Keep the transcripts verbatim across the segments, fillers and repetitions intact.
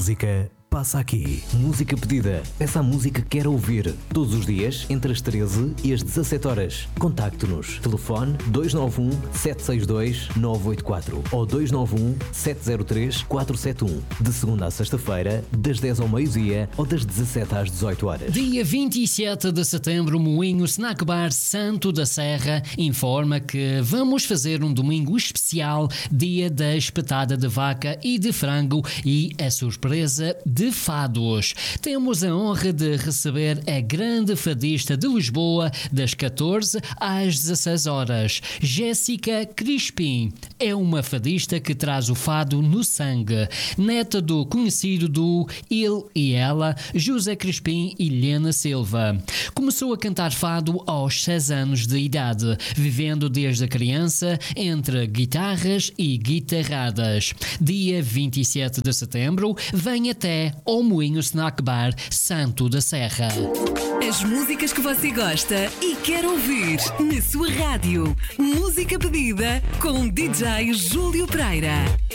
música passa aqui. Música pedida. Essa música que quer ouvir. Todos os dias, entre as treze e as dezassete horas. Contacte-nos. Telefone dois nove um, sete seis dois, nove oito quatro ou dois nove um, sete zero três, quatro sete um. De segunda a sexta-feira, das dez ao meio-dia ou das dezassete às dezoito horas. Dia vinte e sete de setembro, o Moinho Snack Bar Santo da Serra informa que vamos fazer um domingo especial, dia da espetada de vaca e de frango e a surpresa de fados. Temos a honra de receber a grande fadista de Lisboa das catorze às dezasseis horas. Jéssica Crispim é uma fadista que traz o fado no sangue. Neta do conhecido do Ele e Ela, José Crispim e Helena Silva. Começou a cantar fado aos seis anos de idade, vivendo desde a criança entre guitarras e guitarradas. Dia vinte e sete de setembro, vem até ao Moinho Snack Bar Santo da Serra. As músicas que você gosta e quer ouvir na sua rádio. Música pedida com D J Júlio Pereira.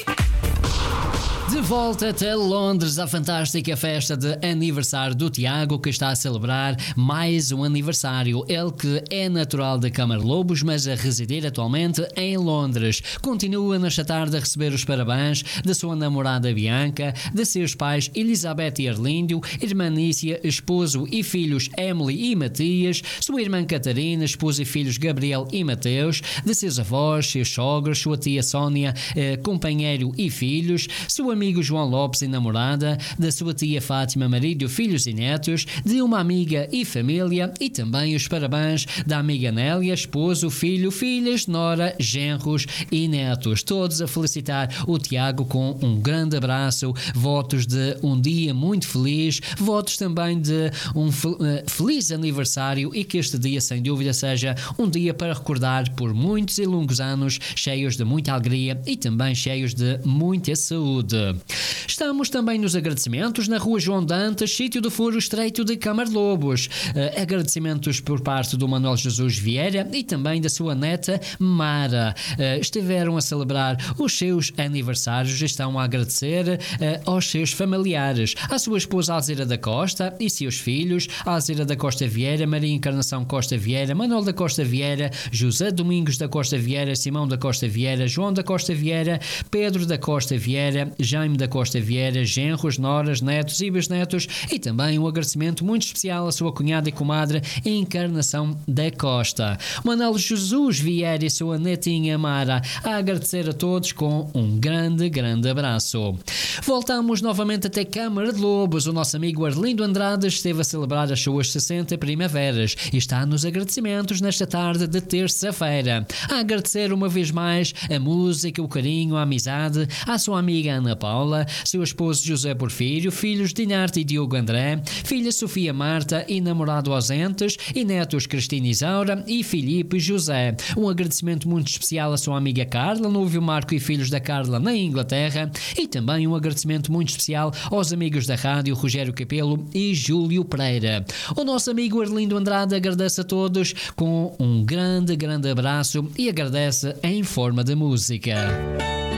De volta até Londres, a fantástica festa de aniversário do Tiago, que está a celebrar mais um aniversário. Ele que é natural de Camarlobos, mas a residir atualmente em Londres. Continua nesta tarde a receber os parabéns da sua namorada Bianca, de seus pais Elizabeth e Arlíndio, irmã Nícia, esposo e filhos Emily e Matias, sua irmã Catarina, esposo e filhos Gabriel e Mateus, de seus avós, seus sogros, sua tia Sónia, eh, companheiro e filhos, sua amigo João Lopes e namorada, da sua tia Fátima, marido, filhos e netos, de uma amiga e família, e também os parabéns da amiga Nélia, esposo, filho, filhas, nora, genros e netos. Todos a felicitar o Tiago com um grande abraço, votos de um dia muito feliz, votos também de um feliz aniversário e que este dia, sem dúvida, seja um dia para recordar por muitos e longos anos, cheios de muita alegria e também cheios de muita saúde. Estamos também nos agradecimentos na Rua João Dantas, sítio do Furo Estreito de Camarlobos. Uh, agradecimentos por parte do Manuel Jesus Vieira e também da sua neta Mara. Uh, estiveram a celebrar os seus aniversários e estão a agradecer uh, aos seus familiares, à sua esposa Alzira da Costa e seus filhos, Alzira da Costa Vieira, Maria Encarnação Costa Vieira, Manuel da Costa Vieira, José Domingos da Costa Vieira, Simão da Costa Vieira, João da Costa Vieira, Pedro da Costa Vieira, Jaime da Costa Vieira, genros, noras, netos e bisnetos, e também um agradecimento muito especial à sua cunhada e comadre Encarnação da Costa. Manuel Jesus Vieira e sua netinha Mara a agradecer a todos com um grande, grande abraço. Voltamos novamente até Câmara de Lobos. O nosso amigo Arlindo Andrade esteve a celebrar as suas sessenta primaveras e está nos agradecimentos nesta tarde de terça-feira. A agradecer uma vez mais a música, o carinho, a amizade, à sua amiga Ana Paula, seu esposo José Porfírio, filhos Dinarte e Diogo André, filha Sofia Marta e namorado ausentes, e netos Cristina Isaura e Filipe José. Um agradecimento muito especial à sua amiga Carla, noivo Marco e filhos da Carla na Inglaterra, e também um agradecimento muito especial aos amigos da rádio Rogério Capelo e Júlio Pereira. O nosso amigo Arlindo Andrade agradece a todos com um grande, grande abraço e agradece em forma de música.